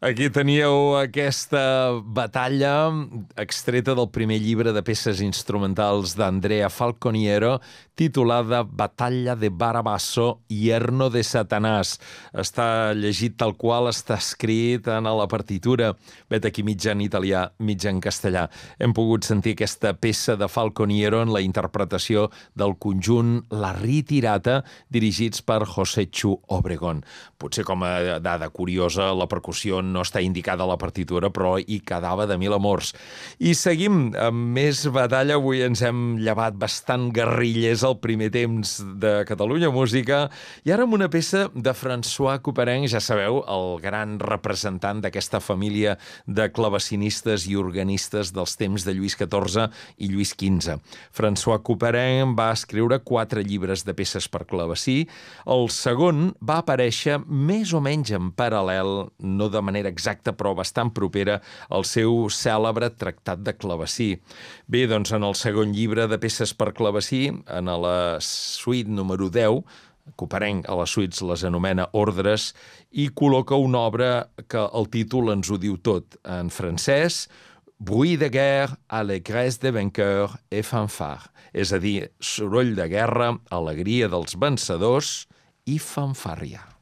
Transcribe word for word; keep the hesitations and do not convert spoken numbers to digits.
Aquí teníeu aquesta batalla extreta del primer llibre de peces instrumentals d'Andrea Falconiero, titulada Batalla de Barabasso, Yerno de Satanàs. Està llegit tal qual està escrit en la partitura. Vet aquí mig en italià, mig en castellà. Hem pogut sentir aquesta peça de Falconiero en la interpretació del conjunt La Ritirata, dirigits per José Chu Obregón. Potser com a dada curiosa, la percussió no està indicada a la partitura, però hi quedava de mil amors. I seguim amb més batalla. Avui ens hem llevat bastant guerrillers al primer temps de Catalunya Música, i ara amb una peça de François Couperin, ja sabeu, el gran representant d'aquesta família de clavecinistes i organistes dels temps de Lluís catorze i Lluís quinze. François Couperin va escriure quatre llibres de peces per clavecí. El segon va aparèixer més o menys en paral·lel, no de manera exacta, però bastant propera, al seu cèlebre tractat de clavecí. Bé, doncs en el segon llibre de peces per clavecí, en la suite número deu, Couperin a les suites les anomena ordres, i col·loca una obra que el títol ens ho diu tot. En francès, Bruit de guerre, allégresse des vainqueurs et fanfare. És a dir, soroll de guerra, alegria dels vencedors i fanfàrria.